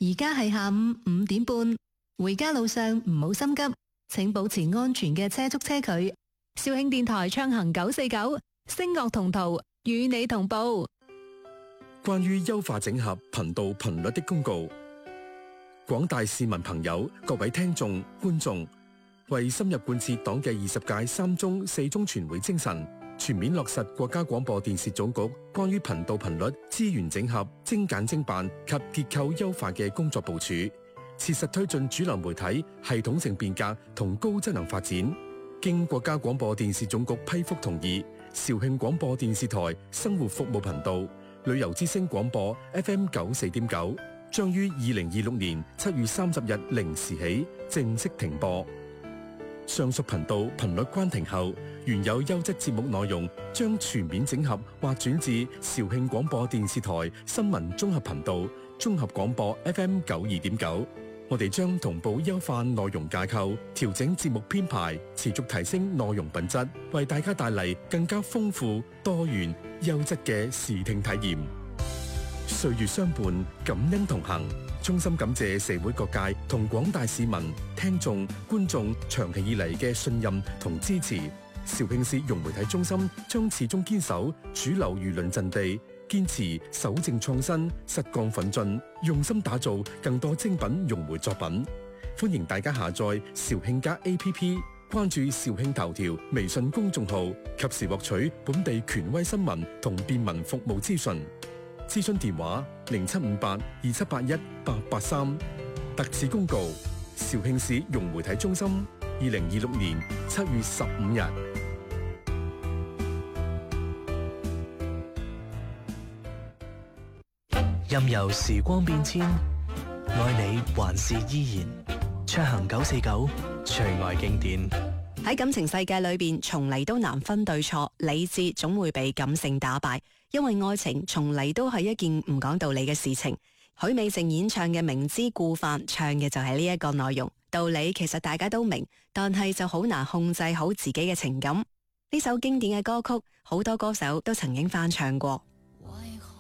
而家係下午5點半，回家路上唔好心急，請保持安全嘅車速車距。肇慶電台暢行949，聲樂同途，與你同步。 關於優化整合頻道頻率的公告，廣大市民朋友、各位聽眾、觀眾，為深入貫徹黨嘅20屆3中4中全會精神，全面落實國家廣播電視總局關於頻道頻率資源整合、精簡精辦及結構優化嘅工作部署，切實推進主流媒體系統性變革同高質能發展。經國家廣播電視總局批覆同意，肇慶廣播電視台生活服務頻道、旅遊之聲廣播 FM 94.9將於2026年7月30日0時起正式停播。上述頻道頻率關停後，原有優質節目內容將全面整合或轉至肇慶廣播電視台新聞綜合頻道、綜合廣播 FM 92.9。我哋將同步優化內容架構，調整節目編排，持續提升內容品質，為大家帶嚟更加豐富、多元、優質嘅視聽體驗。歲月相伴，感恩同行。衷心感謝社會各界同廣大市民、聽眾、觀眾長期以嚟嘅信任同支持。肇慶市融媒體中心將始終堅守主流輿論陣地，堅持守正創新、實幹奮進，用心打造更多精品融媒作品。歡迎大家下載肇慶家 APP， 關注肇慶頭條微信公眾號，及時獲取本地權威新聞同便民服務資訊。諮詢電話075827818883。特此公告：肇慶市融媒體中心2026年7月15日。 任由時光變遷，愛你還是依然。暢行949，最愛經典。 喺感情世界裏邊，從嚟都難分對錯，理智總會被感性打敗。因為愛情從嚟都係一件唔講道理嘅事情。許美靜演唱嘅《明知故犯》，唱嘅就係呢一個內容。道理其實大家都明，但係就好難控制好自己嘅情感。呢首經典嘅歌曲，好多歌手都曾經翻唱過。